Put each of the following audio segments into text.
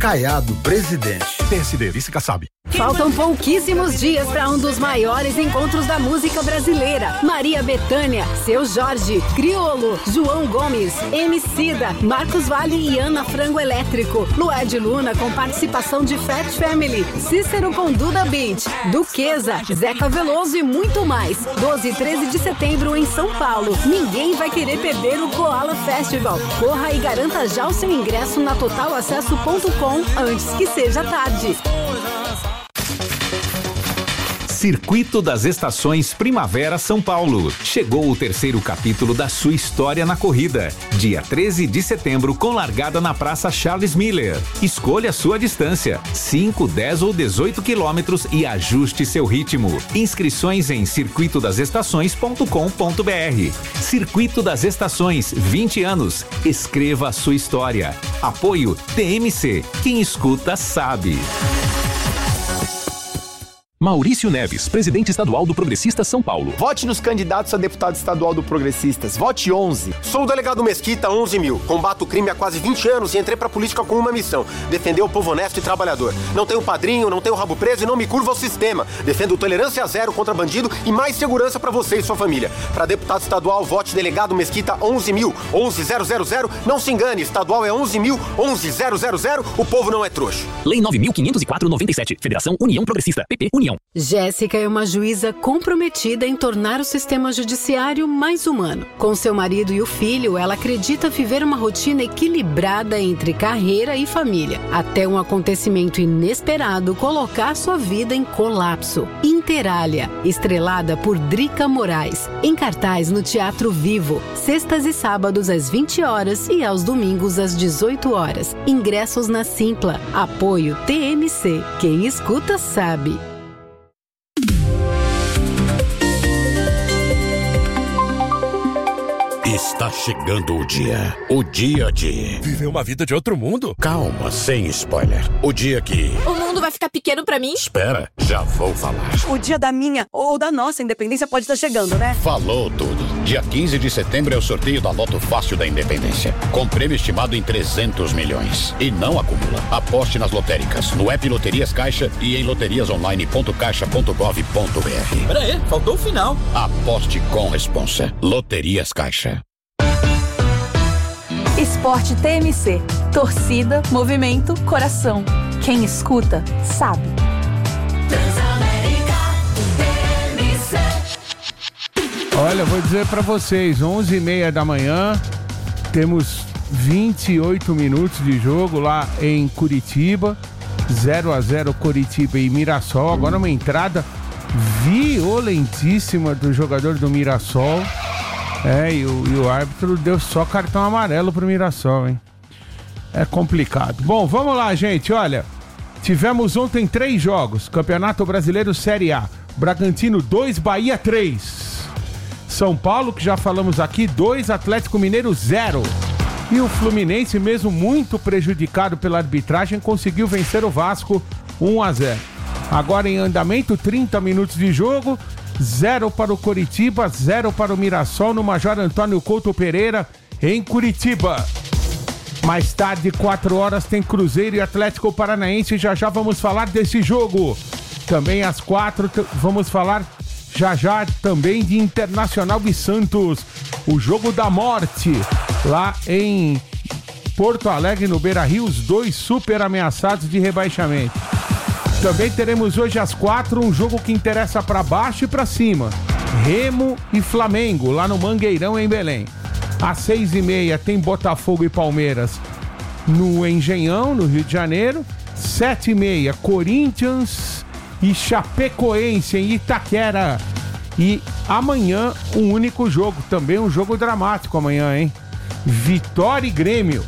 Caiado Presidente. PSD, vice-Kassab. Faltam pouquíssimos dias para um dos maiores encontros da música brasileira. Maria Bethânia, Seu Jorge, Criolo, João Gomes, Emicida, Marcos Valle e Ana Frango Elétrico. Lued Luna com participação de Fat Family, Cícero com Duda Beat, Duquesa, Zeca Veloso e muito mais. 12 e 13 de setembro em São Paulo. Ninguém vai querer perder o Koala Festival. Corra e garanta já o seu ingresso na totalacesso.com antes que seja tarde. Circuito das Estações Primavera São Paulo. Chegou o terceiro capítulo da sua história na corrida. Dia 13 de setembro com largada na Praça Charles Miller. Escolha a sua distância, 5, 10 ou 18 quilômetros e ajuste seu ritmo. Inscrições em circuitodasestações.com.br. Circuito das Estações, 20 anos. Escreva a sua história. Apoio TMC. Quem escuta sabe. Maurício Neves, presidente estadual do Progressistas São Paulo. Vote nos candidatos a deputado estadual do Progressistas. Vote 11. Sou o delegado Mesquita, 11.000. Combato o crime há quase 20 anos e entrei pra política com uma missão: defender o povo honesto e trabalhador. Não tenho padrinho, não tenho rabo preso e não me curvo ao sistema. Defendo tolerância zero contra bandido e mais segurança pra você e sua família. Pra deputado estadual, vote delegado Mesquita, 11.000. 11.000. Não se engane, estadual é 11.000. 11.000. O povo não é trouxa. Lei 9.504/97. Federação União Progressista. PP União. Jéssica é uma juíza comprometida em tornar o sistema judiciário mais humano. Com seu marido e o filho, ela acredita viver uma rotina equilibrada entre carreira e família, até um acontecimento inesperado colocar sua vida em colapso. Interália, estrelada por Drica Moraes, em cartaz no Teatro Vivo, sextas e sábados às 20 horas e aos domingos às 18 horas. Ingressos na Simpla. Apoio TMC. Quem escuta sabe. Está chegando o dia de... Viver uma vida de outro mundo? Calma, sem spoiler. O dia que... O mundo vai ficar pequeno pra mim? Espera, já vou falar. O dia da minha ou da nossa independência pode estar chegando, né? Falou tudo. Dia 15 de setembro é o sorteio da Loto Fácil da Independência, com prêmio estimado em 300 milhões. E não acumula. Aposte nas lotéricas, no app Loterias Caixa e em loteriasonline.caixa.gov.br. Pera aí, faltou o final. Aposte com responsa. Loterias Caixa. Esporte TMC. Torcida, movimento, coração. Quem escuta, sabe. Olha, vou dizer pra vocês, 11h30 da manhã, temos 28 minutos de jogo lá em Curitiba, 0-0 Curitiba e Mirassol. Agora uma entrada violentíssima do jogador do Mirassol. E o árbitro deu só cartão amarelo pro Mirassol, hein? É complicado. Bom, vamos lá, gente, olha. Tivemos ontem 3 jogos. Campeonato Brasileiro Série A. Bragantino 2, Bahia 3. São Paulo, que já falamos aqui, 2, Atlético Mineiro 0. E o Fluminense, mesmo muito prejudicado pela arbitragem, conseguiu vencer o Vasco 1-0. Agora em andamento, 30 minutos de jogo. 0 para o Coritiba, 0 para o Mirassol no Major Antônio Couto Pereira, em Curitiba. Mais tarde, 4 horas, tem Cruzeiro e Atlético Paranaense. Já vamos falar desse jogo. Também às 4, vamos falar já também de Internacional e Santos. O jogo da morte, lá em Porto Alegre, no Beira-Rio, os 2 super ameaçados de rebaixamento. Também teremos hoje às 4 um jogo que interessa para baixo e para cima. Remo e Flamengo, lá no Mangueirão, em Belém. Às 6h30 tem Botafogo e Palmeiras no Engenhão, no Rio de Janeiro. 7h30, Corinthians e Chapecoense, em Itaquera. E amanhã, um único jogo, também um jogo dramático amanhã, hein? Vitória e Grêmio,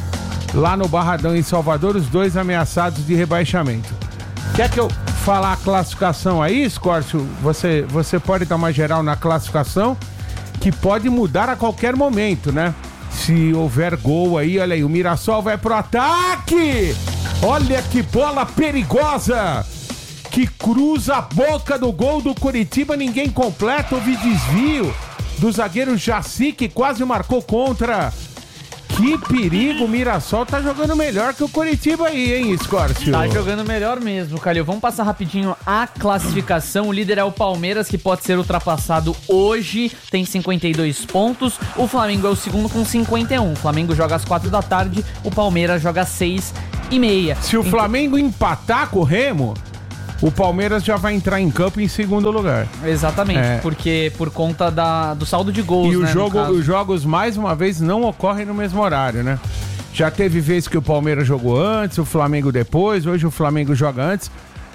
lá no Barradão, em Salvador, os 2 ameaçados de rebaixamento. Quer que eu falar a classificação aí, Escórcio? Você pode dar uma geral na classificação, que pode mudar a qualquer momento, né? Se houver gol aí, olha aí, o Mirassol vai pro ataque! Olha que bola perigosa! Que cruza a boca do gol do Curitiba, ninguém completa, houve desvio do zagueiro Jaci, que quase marcou contra. Que perigo, o Mirassol tá jogando melhor que o Coritiba aí, hein, Scorpio? Tá jogando melhor mesmo, Calil. Vamos passar rapidinho a classificação. O líder é o Palmeiras, que pode ser ultrapassado hoje, tem 52 pontos. O Flamengo é o segundo com 51. O Flamengo joga às 4 da tarde, o Palmeiras joga às 6h30. Se o Flamengo empatar com o Remo, o Palmeiras já vai entrar em campo em segundo lugar. Exatamente, porque por conta do saldo de gols, e né, os jogos, mais uma vez, não ocorrem no mesmo horário, né? Já teve vezes que o Palmeiras jogou antes, o Flamengo depois, hoje o Flamengo joga antes.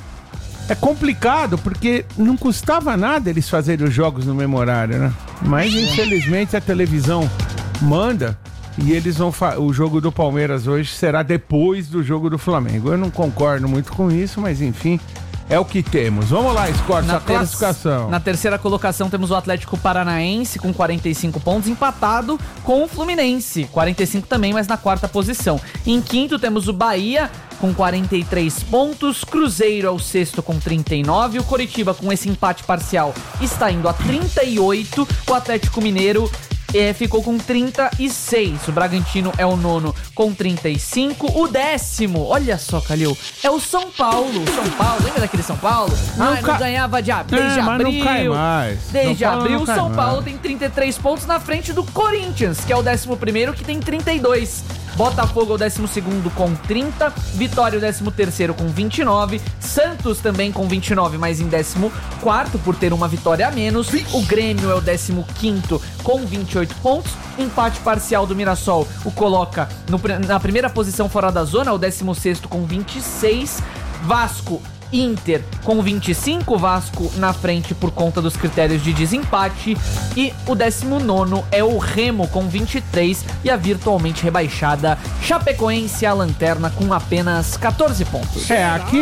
É complicado, porque não custava nada eles fazerem os jogos no mesmo horário, né? Mas, infelizmente, a televisão manda e eles vão... O jogo do Palmeiras hoje será depois do jogo do Flamengo. Eu não concordo muito com isso, mas, enfim... É o que temos. Vamos lá, Scorpio, a classificação. Na terceira colocação temos o Atlético Paranaense com 45 pontos, empatado com o Fluminense. 45 também, mas na quarta posição. Em quinto temos o Bahia com 43 pontos. Cruzeiro é o sexto com 39. O Coritiba, com esse empate parcial, está indo a 38. O Atlético Mineiro ficou com 36. O Bragantino é o nono com 35. O décimo, olha só, Calil, é o São Paulo. São Paulo, lembra daquele São Paulo? Não ganhava desde abril. Mas não cai mais. Desde abril, o São Paulo tem 33 pontos na frente do Corinthians, que é o 11º, que tem 32. Botafogo é o 12º com 30. Vitória é o 13º com 29. Santos também com 29, mas em 14º por ter uma vitória a menos. O Grêmio é o 15º com 28 pontos. Empate parcial do Mirassol o coloca na primeira posição fora da zona, o 16º com 26. Vasco, Inter com 25, Vasco na frente por conta dos critérios de desempate. E o 19º é o Remo com 23 e a virtualmente rebaixada Chapecoense, a lanterna, com apenas 14 pontos. Aqui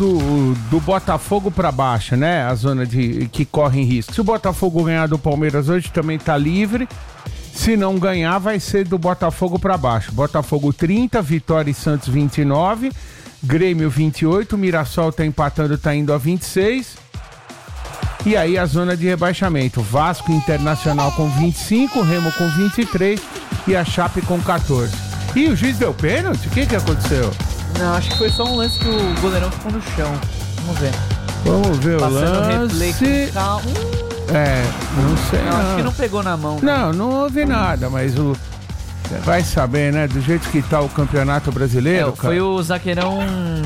do Botafogo pra baixo, né? A zona que corre em risco. Se o Botafogo ganhar do Palmeiras hoje, também tá livre. Se não ganhar, vai ser do Botafogo pra baixo. Botafogo 30, Vitória e Santos 29, Grêmio 28, Mirassol tá empatando, tá indo a 26. E aí a zona de rebaixamento, Vasco Internacional com 25, Remo com 23 e a Chape com 14. E o juiz deu pênalti? O que aconteceu? Não, acho que foi só um lance que o goleirão ficou no chão. Vamos ver. Vamos ver passando o lance. Replay com calma. Não sei. Não, acho que não pegou na mão. Não houve nada, mas vai saber, né? Do jeito que tá o Campeonato Brasileiro, foi o zagueirão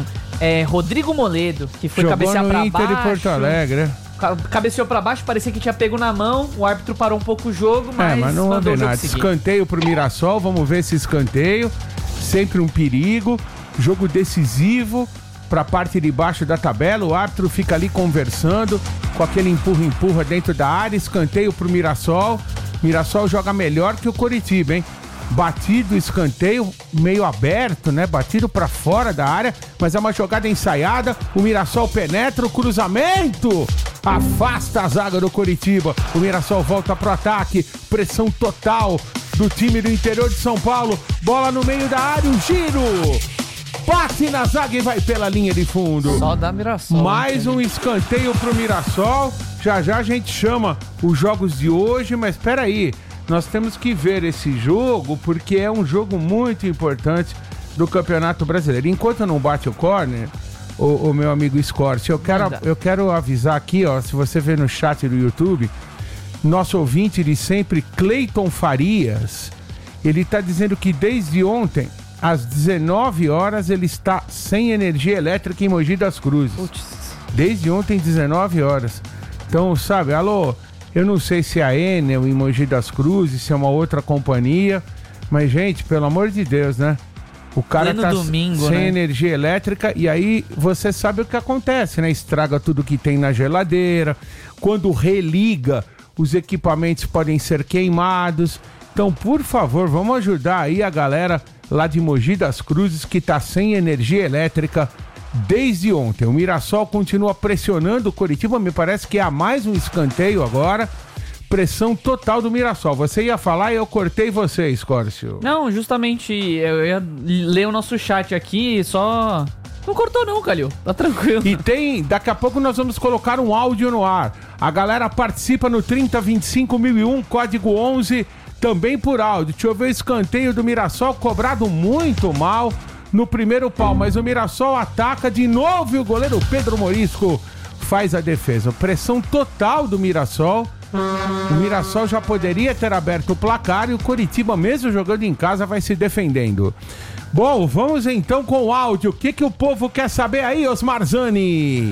Rodrigo Moledo, que foi jogou cabecear pra Inter baixo. E Porto Alegre, né? Cabeceou pra baixo, parecia que tinha pego na mão. O árbitro parou um pouco o jogo, mas não houve nada. Escanteio pro Mirassol, vamos ver esse escanteio. Sempre um perigo. Jogo decisivo pra parte de baixo da tabela. O árbitro fica ali conversando com aquele empurra dentro da área. Escanteio pro Mirassol. Mirassol joga melhor que o Coritiba, hein? Batido, escanteio, meio aberto, né? Batido pra fora da área, mas é uma jogada ensaiada. O Mirassol penetra, o cruzamento afasta a zaga do Coritiba. O Mirassol volta pro ataque, pressão total do time do interior de São Paulo. Bola no meio da área, um giro, bate na zaga e vai pela linha de fundo. Só dá Mirassol. Mais um escanteio pro Mirassol. Já a gente chama os jogos de hoje, mas peraí, nós temos que ver esse jogo porque é um jogo muito importante do Campeonato Brasileiro. Enquanto não bate o corner, o meu amigo Scorpio, eu quero avisar aqui, ó, se você vê no chat do YouTube, nosso ouvinte de sempre, Cleiton Farias, ele tá dizendo que desde ontem, às 19 horas, ele está sem energia elétrica em Mogi das Cruzes. Putz. Desde ontem, 19 horas. Então, sabe, alô, eu não sei se é a Enel em Mogi das Cruzes, se é uma outra companhia, mas, gente, pelo amor de Deus, né? O cara tá sem energia elétrica e aí você sabe o que acontece, né? Estraga tudo que tem na geladeira. Quando religa, os equipamentos podem ser queimados. Então, por favor, vamos ajudar aí a galera lá de Mogi das Cruzes que tá sem energia elétrica desde ontem. O Mirassol continua pressionando o Coritiba, me parece que há mais um escanteio agora. Pressão total do Mirassol. Você ia falar e eu cortei você, Scorpio. Não, justamente eu ia ler o nosso chat aqui, só... Não cortou não, Calil. Tá tranquilo. E daqui a pouco nós vamos colocar um áudio no ar. A galera participa no 3025.001, código 11, também por áudio. Deixa eu ver o escanteio do Mirassol, cobrado muito mal no primeiro pau, mas o Mirassol ataca de novo e o goleiro Pedro Morisco faz a defesa. Pressão total do Mirassol. O Mirassol já poderia ter aberto o placar e o Coritiba, mesmo jogando em casa, vai se defendendo. Bom, vamos então com o áudio. O que o povo quer saber aí, Osmar Zani?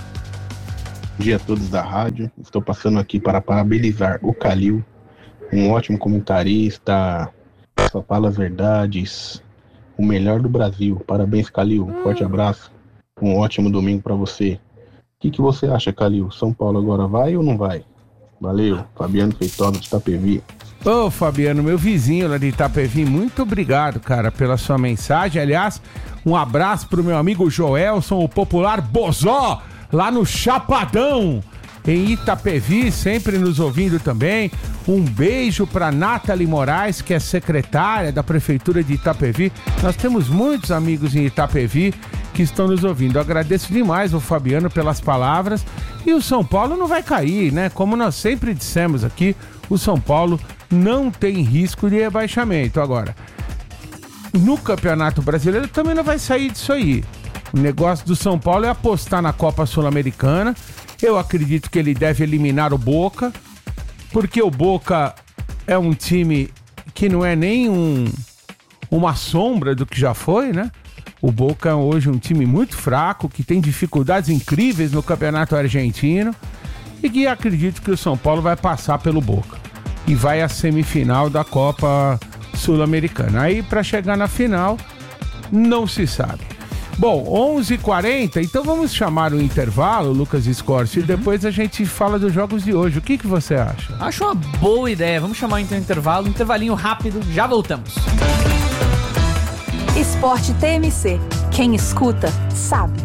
Bom dia a todos da rádio. Estou passando aqui para parabenizar o Calil, um ótimo comentarista, só fala verdades, o melhor do Brasil. Parabéns, Calil. Forte abraço. Um ótimo domingo para você. O que você acha, Calil? São Paulo agora vai ou não vai? Valeu, Fabiano Feitosa de Itapevi. Ô, Fabiano, meu vizinho lá de Itapevi, muito obrigado, cara, pela sua mensagem. Aliás, um abraço pro meu amigo Joelson, o popular Bozó, lá no Chapadão, em Itapevi, sempre nos ouvindo também. Um beijo pra Nathalie Moraes, que é secretária da Prefeitura de Itapevi. Nós temos muitos amigos em Itapevi que estão nos ouvindo. Eu agradeço demais ao Fabiano pelas palavras. E o São Paulo não vai cair, né? Como nós sempre dissemos aqui, o São Paulo não tem risco de rebaixamento. Agora, no Campeonato Brasileiro também não vai sair disso aí. O negócio do São Paulo é apostar na Copa Sul-Americana. Eu acredito que ele deve eliminar o Boca, porque o Boca é um time que não é nem uma sombra do que já foi, né? O Boca é hoje um time muito fraco, que tem dificuldades incríveis no Campeonato Argentino e que acredito que o São Paulo vai passar pelo Boca e vai à semifinal da Copa Sul-Americana. Aí, para chegar na final, não se sabe. Bom, 11h40, então vamos chamar o intervalo, Lucas Scorsi, e depois a gente fala dos jogos de hoje. O que você acha? Acho uma boa ideia. Vamos chamar então o intervalo, intervalinho rápido, já voltamos. Esporte TMC. Quem escuta, sabe.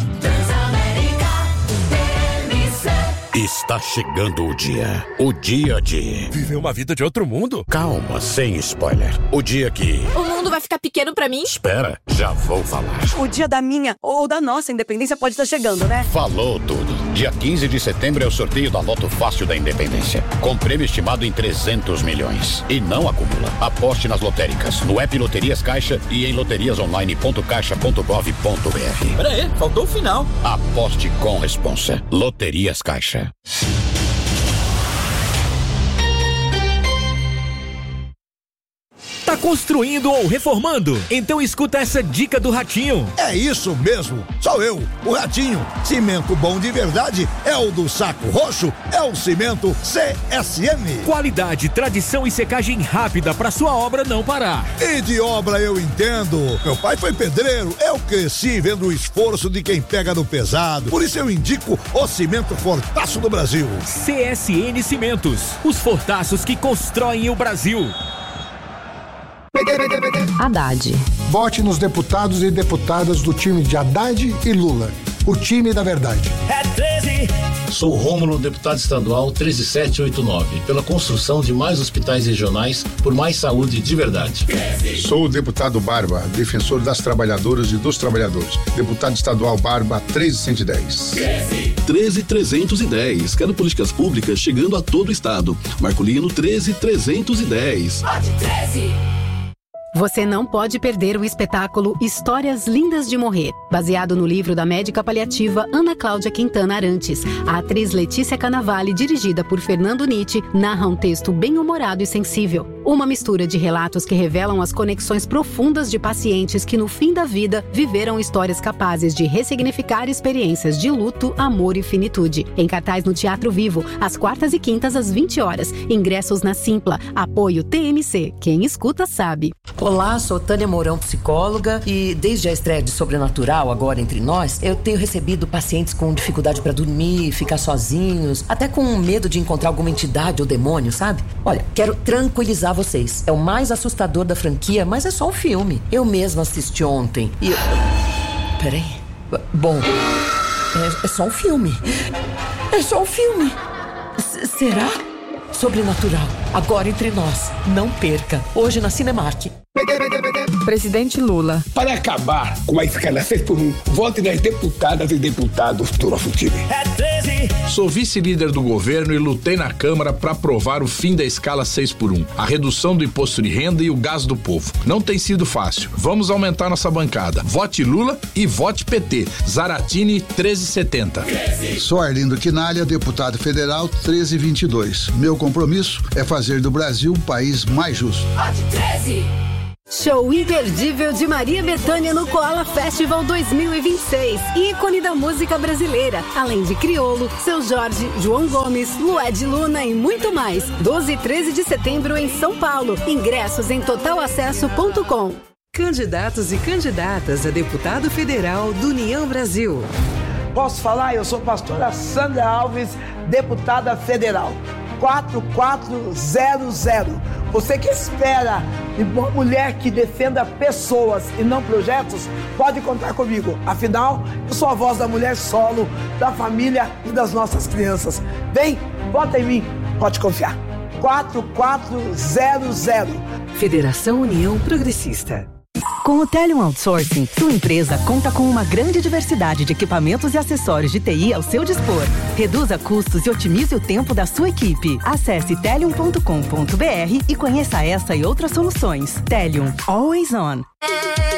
Está chegando o dia de... Viver uma vida de outro mundo? Calma, sem spoiler. O dia que... O mundo vai ficar pequeno pra mim? Espera, já vou falar. O dia da minha ou da nossa independência pode estar chegando, né? Falou tudo. Dia 15 de setembro é o sorteio da Loto Fácil da Independência, com prêmio estimado em 300 milhões. E não acumula. Aposte nas lotéricas, no app Loterias Caixa e em loteriasonline.caixa.gov.br. Pera aí, faltou o final. Aposte com responsa. Loterias Caixa. Tá construindo ou reformando? Então escuta essa dica do Ratinho. É isso mesmo, sou eu, o Ratinho. Cimento bom de verdade é o do Saco Roxo, é o cimento CSM. Qualidade, tradição e secagem rápida pra sua obra não parar. E de obra eu entendo. Meu pai foi pedreiro, eu cresci vendo o esforço de quem pega no pesado. Por isso eu indico o cimento Fortaço do Brasil. CSN Cimentos, os fortaços que constroem o Brasil. Haddad. Vote nos deputados e deputadas do time de Haddad e Lula. O time da verdade. É 13. Sou Rômulo, deputado estadual 13789, pela construção de mais hospitais regionais por mais saúde de verdade. 13. Sou o deputado Barba, defensor das trabalhadoras e dos trabalhadores. Deputado estadual Barba 13110. 13310. Quero políticas públicas chegando a todo o estado. Marcolino 13310. Vote 13. Você não pode perder o espetáculo Histórias Lindas de Morrer, baseado no livro da médica paliativa Ana Cláudia Quintana Arantes. A atriz Letícia Cannavale, dirigida por Fernando Nitti, narra um texto bem-humorado e sensível. Uma mistura de relatos que revelam as conexões profundas de pacientes que, no fim da vida, viveram histórias capazes de ressignificar experiências de luto, amor e finitude. Em cartaz no Teatro Vivo, às quartas e quintas às 20 horas. Ingressos na Simpla. Apoio TMC. Quem escuta sabe. Olá, sou Tânia Mourão, psicóloga, e desde a estreia de Sobrenatural, agora entre nós, eu tenho recebido pacientes com dificuldade para dormir, ficar sozinhos, até com medo de encontrar alguma entidade ou demônio, sabe? Olha, quero tranquilizar vocês. É o mais assustador da franquia, mas é só um filme. Eu mesma assisti ontem e... Peraí. Bom, é só um filme. É só um filme. Será? Sobrenatural, agora entre nós. Não perca. Hoje na Cinemark. Presidente Lula. Para acabar com a escala 6x1, vote nas deputadas e deputados do nosso time. É 13. Sou vice-líder do governo e lutei na Câmara para aprovar o fim da escala 6x1, a redução do imposto de renda e o gás do povo. Não tem sido fácil. Vamos aumentar nossa bancada. Vote Lula e vote PT. Zaratini 1370. Sou Arlindo Quinalha, deputado federal 1322. Meu compromisso é fazer do Brasil um país mais justo. Vote 13! Show imperdível de Maria Bethânia no Koala Festival 2026. Ícone da música brasileira. Além de Criolo, Seu Jorge, João Gomes, Lued Luna e muito mais. 12 e 13 de setembro em São Paulo. Ingressos em totalacesso.com. Candidatos e candidatas a deputado federal do União Brasil. Posso falar? Eu sou pastora Sandra Alves, deputada federal. 4400. Você que espera uma mulher que defenda pessoas e não projetos, pode contar comigo. Afinal, eu sou a voz da mulher solo, da família e das nossas crianças. Vem, vota em mim, pode confiar. 4400. Federação União Progressista. Com o Telium Outsourcing, sua empresa conta com uma grande diversidade de equipamentos e acessórios de TI ao seu dispor. Reduza custos e otimize o tempo da sua equipe. Acesse telium.com.br e conheça essa e outras soluções. Telium, always on.